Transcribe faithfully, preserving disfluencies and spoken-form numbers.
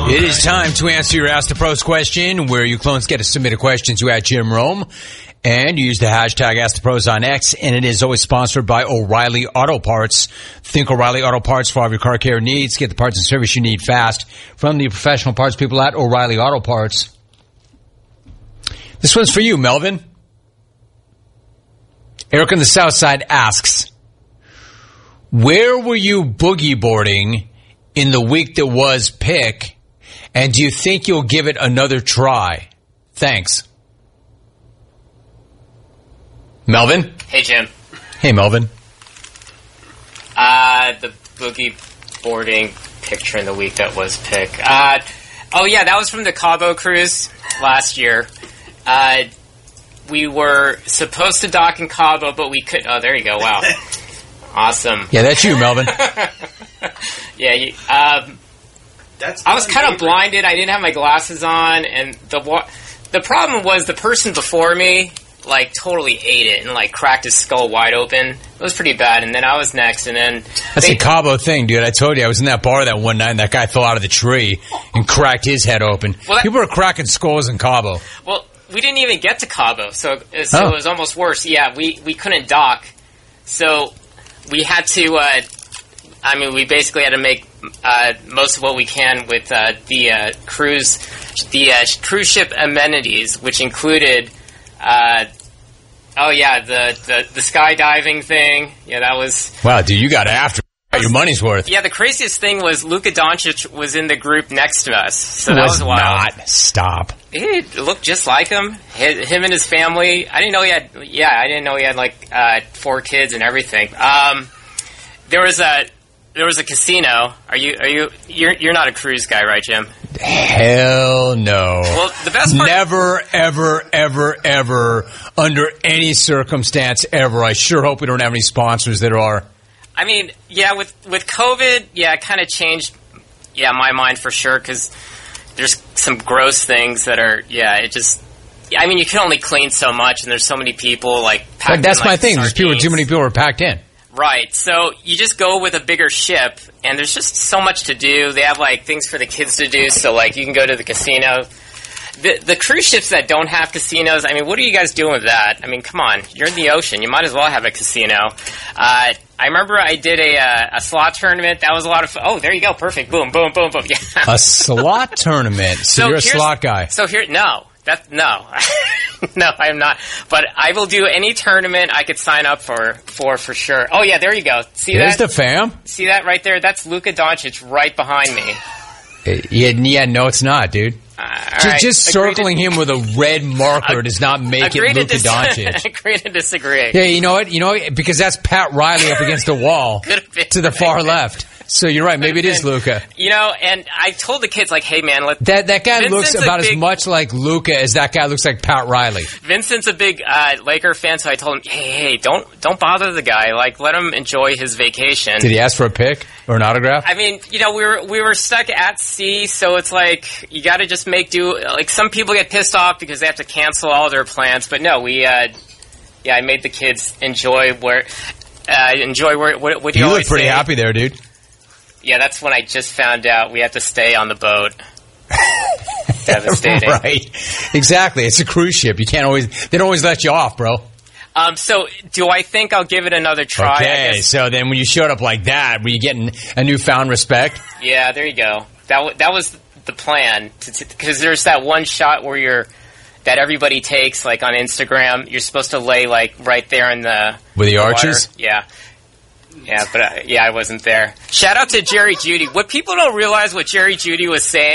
on. It is time to answer your Ask the Pros question, where you clones get to submit a question to at Jim Rome. And you use the hashtag Ask the Pros on X, and it is always sponsored by O'Reilly Auto Parts. Think O'Reilly Auto Parts for all of your car care needs. Get the parts and service you need fast from the professional parts people at O'Reilly Auto Parts. This one's for you, Melvin. Eric on the South Side asks, where were you boogie boarding in the week that was pick, and do you think you'll give it another try? Thanks. Melvin? Hey, Jim. Hey, Melvin. Uh, the boogie boarding picture in the week that was pick. Uh, oh, yeah, that was from the Cabo cruise last year. Uh, we were supposed to dock in Cabo, but we couldn't. Oh, there you go. Wow. Awesome. Yeah, that's you, Melvin. yeah, you, um, that's I was kind of blinded. I didn't have my glasses on, and the the problem was the person before me like totally ate it and like cracked his skull wide open. It was pretty bad. And then I was next, and then that's they, a Cabo thing, dude. I told you I was in that bar that one night, and that guy fell out of the tree and cracked his head open. Well, that, People are cracking skulls in Cabo. Well, we didn't even get to Cabo, so, so oh. it was almost worse. Yeah, we we couldn't dock, so we had to. Uh, I mean, we basically had to make uh, most of what we can with uh, the uh, cruise, the uh, cruise ship amenities, which included. Uh, oh yeah, the, the the skydiving thing. Yeah, that was. Wow, dude, you got after your money's worth. Yeah, the craziest thing was Luka Doncic was in the group next to us, so that was, was wild. Not stop. He looked just like him. Him and his family. I didn't know he had. Yeah, I didn't know he had like uh, four kids and everything. Um, there was a there was a casino. Are you are you you're you're not a cruise guy, right, Jim? Hell no. Well, the best part... Never, ever, ever, ever, under any circumstance ever. I sure hope we don't have any sponsors that are. I mean, yeah, with, with COVID, yeah, it kind of changed, yeah, my mind for sure, because there's some gross things that are, yeah, it just... I mean, you can only clean so much, and there's so many people, like, packed That's in, my like, thing. There's people, too many people are packed in. Right. So you just go with a bigger ship, and there's just so much to do. They have, like, things for the kids to do, so, like, you can go to the casino. The, the cruise ships that don't have casinos, I mean, what are you guys doing with that? I mean, come on. You're in the ocean. You might as well have a casino. Uh, I remember I did a, uh, a slot tournament. That was a lot of fun. Oh, there you go. Perfect. Boom, boom, boom, boom. Yeah. A slot tournament? So, so you're a slot guy. So here, no. That, no. No, I am not. But I will do any tournament I could sign up for, for, for sure. Oh, yeah, there you go. See There's that? the fam. See that right there? That's Luka Doncic right behind me. Yeah, yeah no, it's not, dude. Uh, just right. just circling him with a red marker does not make it Luka dis- Doncic. Agree to disagree. Yeah, you know what? You know what? Because that's Pat Riley up against the wall to the far left. So you're right. Maybe it is Luka. You know, and I told the kids, like, hey, man, let that that guy Vincent's looks about big, as much like Luka as that guy looks like Pat Riley. Vincent's a big uh, Laker fan, so I told him, hey, hey, don't don't bother the guy. Like, let him enjoy his vacation. Did he ask for a pic or an autograph? I mean, you know, we were we were stuck at sea, so it's like you got to just make do. Like, some people get pissed off because they have to cancel all their plans, but no, we, uh, yeah, I made the kids enjoy where, uh, enjoy where. What, what do you, you always look pretty say? happy there, dude. Yeah, that's when I just found out we have to stay on the boat. Devastating. Right. Exactly. It's a cruise ship. You can't always, they don't always let you off, bro. Um, so do I think I'll give it another try? Okay. So then when you showed up like that, were you getting a newfound respect? Yeah, there you go. That, w- that was the plan. Because there's that one shot where you're, that everybody takes, like on Instagram. You're supposed to lay like right there in the, with the, the arches? Water. Yeah. Yeah, but uh, yeah, I wasn't there. Shout out to Jerry Judy. What people don't realize what Jerry Judy was saying